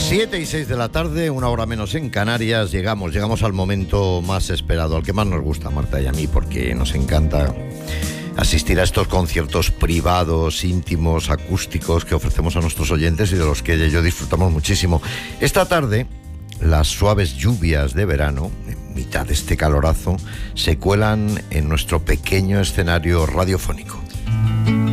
7:06 de la tarde, una hora menos en Canarias. Llegamos al momento más esperado, al que más nos gusta a Marta y a mí, porque nos encanta asistir a estos conciertos privados, íntimos, acústicos que ofrecemos a nuestros oyentes y de los que ella y yo disfrutamos muchísimo. Esta tarde, las suaves lluvias de verano, en mitad de este calorazo, se cuelan en nuestro pequeño escenario radiofónico.